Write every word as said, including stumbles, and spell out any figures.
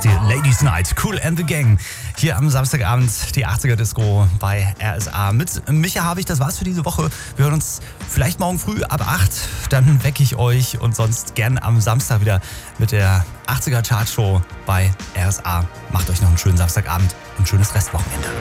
die Ladies Night, Kool and the Gang. Hier am Samstagabend die achtziger Disco bei R S A. Mit Micha Havig, das war's für diese Woche. Wir hören uns vielleicht morgen früh ab acht. Dann wecke ich euch und sonst gern am Samstag wieder mit der achtziger Chartshow bei R S A. Macht euch noch einen schönen Samstagabend und ein schönes Restwochenende.